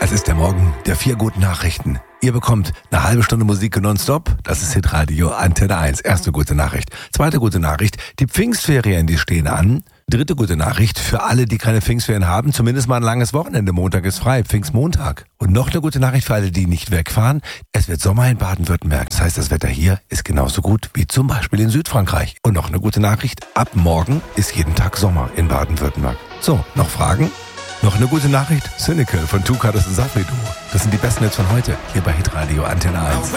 Es ist der Morgen der 4 guten Nachrichten. Ihr bekommt eine halbe Stunde Musik nonstop. Das ist Hitradio Antenne 1. Erste gute Nachricht. Zweite gute Nachricht. Die Pfingstferien, die stehen an. Dritte gute Nachricht für alle, die keine Pfingstferien haben. Zumindest mal ein langes Wochenende. Montag ist frei. Pfingstmontag. Und noch eine gute Nachricht für alle, die nicht wegfahren. Es wird Sommer in Baden-Württemberg. Das heißt, das Wetter hier ist genauso gut wie zum Beispiel in Südfrankreich. Und noch eine gute Nachricht. Ab morgen ist jeden Tag Sommer in Baden-Württemberg. So, noch Fragen? Noch eine gute Nachricht? Cynical von Two Colors und Safri Duo. Das sind die besten Hits von heute, hier bei Hitradio Antenne 1.